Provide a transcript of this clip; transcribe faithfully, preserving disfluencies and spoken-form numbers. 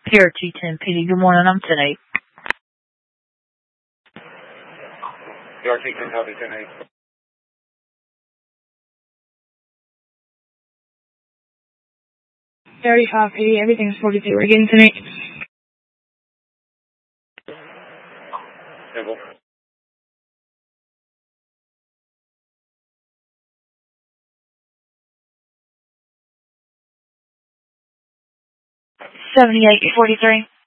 Here at G ten P D. Good morning. I'm ten eight. P R T ten, copy ten eight. thirty-five P D. Everything's forty-two. We're getting ten eight. Simple. seventy-eight forty-three.